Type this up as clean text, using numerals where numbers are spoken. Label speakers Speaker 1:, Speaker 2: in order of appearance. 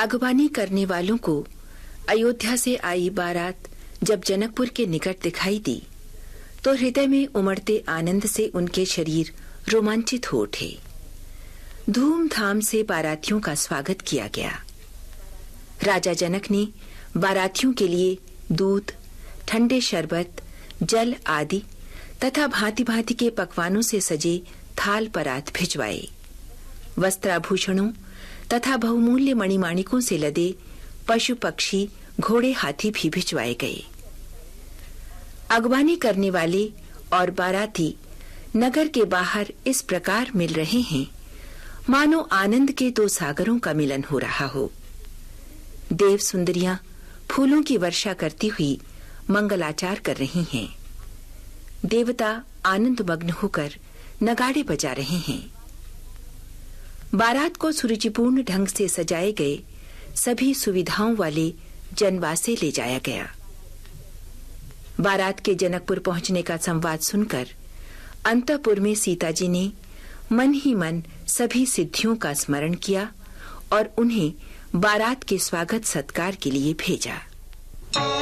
Speaker 1: अगवानी करने वालों को अयोध्या से आई बारात जब जनकपुर के निकट दिखाई दी तो हृदय में उमड़ते आनंद से उनके शरीर रोमांचित हो उठे। धूमधाम से बारातियों का स्वागत किया गया। राजा जनक ने बारातियों के लिए दूध, ठंडे शरबत, जल आदि तथा भांति-भांति के पकवानों से सजे थाल परात भिजवाए। वस्त्राभूषणों तथा बहुमूल्य मणिमाणिकों से लदे पशु पक्षी, घोड़े, हाथी भी भिजवाए गए। अगवानी करने वाले और बाराती नगर के बाहर इस प्रकार मिल रहे हैं मानो आनंद के दो सागरों का मिलन हो रहा हो। देव सुंदरियां फूलों की वर्षा करती हुई मंगलाचार कर रही हैं। देवता आनंद मग्न होकर नगाड़े बजा रहे हैं। बारात को सुरुचिपूर्ण ढंग से सजाए गए सभी सुविधाओं वाले जनवासे ले जाया गया। बारात के जनकपुर पहुंचने का संवाद सुनकर अंतःपुर में सीता जी ने मन ही मन सभी सिद्धियों का स्मरण किया और उन्हें बारात के स्वागत सत्कार के लिए भेजा।